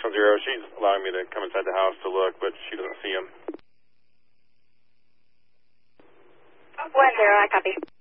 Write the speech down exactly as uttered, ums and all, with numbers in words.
one zero. She's allowing me to come inside the house to look, but she doesn't see him. one zero, I copy.